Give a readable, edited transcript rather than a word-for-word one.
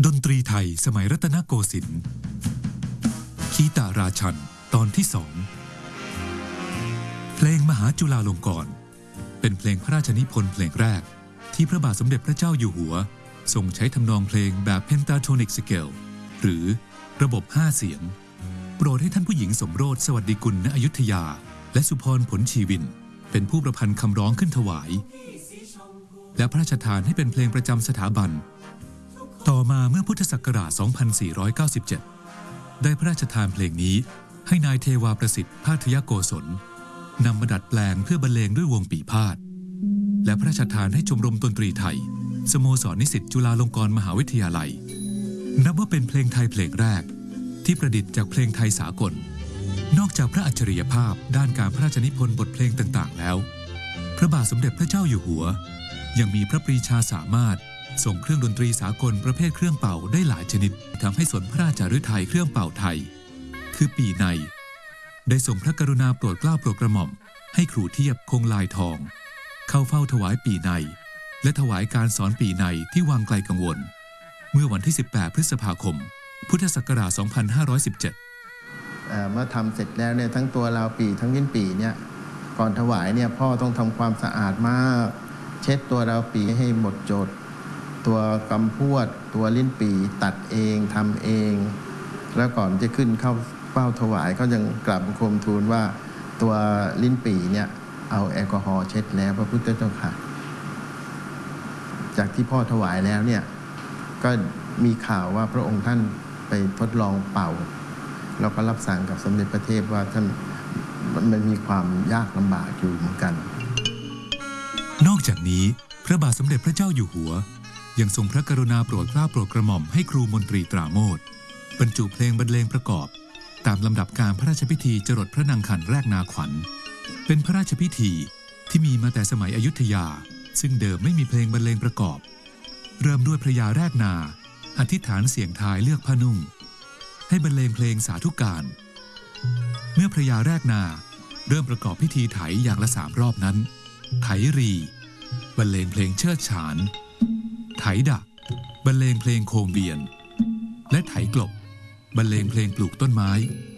ดนตรีไทยสมัยรัตนโกสินทร์คีตราชันตอนที่2เพลงมหาจุฬาลงกรณ์เป็นเพลงพระราชนิพนธ์เพลงแรกที่พระบาทสมเด็จพระเจ้าอยู่หัวทรงใช้ทำนองเพลงแบบเพนตาโทนิกสเกลหรือระบบ5เสียงโปรดให้ท่านผู้หญิงสมโรสสวัสดิกุลณอยุธยาและสุพรผลชีวินเป็นผู้ประพันธ์คำร้องขึ้นถวายและพระราชทานให้เป็นเพลงประจำสถาบันต่อมาเมื่อพุทธศักราช 2497 ได้พระราชทานเพลงนี้ให้นายเทวาประสิทธิ์ภาทยโกศลนำมาดัดแปลงเพื่อบรรเลงด้วยวงปีพาทย์และพระราชทานให้ชมรมดนตรีไทยสโมสรนิสิตจุฬาลงกรณ์มหาวิทยาลัยนับว่าเป็นเพลงไทยเพลงแรกที่ประดิษฐ์จากเพลงไทยสากลนอกจากพระอัจฉริยภาพด้านการพระราชนิพนธ์บทเพลงต่างๆแล้วพระบาทสมเด็จพระเจ้าอยู่หัวยังมีพระปรีชาสามารถส่งเครื่องดนตรีสากลประเภทเครื่องเป่าได้หลายชนิดทำให้สนพระราชฤทัยเครื่องเป่าไทยคือปีในได้ส่งพระกรุณาโปรดเกล้าโปรดกระหม่อมให้ครูเทียบคงลายทองเข้าเฝ้าถวายปีในและถวายการสอนปีในที่วังไกลกังวลเมื่อวันที่18 พฤษภาคมพุทธศักราช 2517 เมื่อทำเสร็จแล้วเนี่ยทั้งตัวราวปีทั้งลิ้นปีเนี่ยก่อนถวายเนี่ยพ่อต้องทำความสะอาดมากเช็ดตัวราวปีให้หมดจดตัวกำพวดตัวลิ้นปีตัดเองทำเองแล้วก่อนจะขึ้นเข้าเฝ้าถวายก็ยังกราบบังคมทูลว่าตัวลิ้นปีเนี่ยเอาแอลกอฮอล์เช็ดแล้วพระพุทธเจ้าค่ะจากที่พ่อถวายแล้วเนี่ยก็มีข่าวว่าพระองค์ท่านไปทดลองเป่าเราก็รับสั่งกับสมเด็จพระเทพว่าท่านมันมีความยากลำบากอยู่เหมือนกันนอกจากนี้พระบาทสมเด็จพระเจ้าอยู่หัวยังทรงพระกรุณาโปรดเกล้าโปรดกระหม่อมให้ครูมนตรีตราโมทบรรจุเพลงบรรเลงประกอบตามลำดับการพระราชพิธีจรดพระนางขันแรกนาขวัญเป็นพระราชพิธีที่มีมาแต่สมัยอยุธยาซึ่งเดิมไม่มีเพลงบรรเลงประกอบเริ่มด้วยพระยาแรกนาอธิษฐานเสียงทายเลือกผ้านุ่งให้บรรเลงเพลงสาธุการเมื่อพระยาแรกนาเริ่มประกอบพิธีไถอย่างละ3 รอบนั้นไถรีบรรเลงเพลงเชิดฉานไถดะบรรเลงเพลงโคมเวียนและไถกลบบรรเลงเพลงปลูกต้นไม้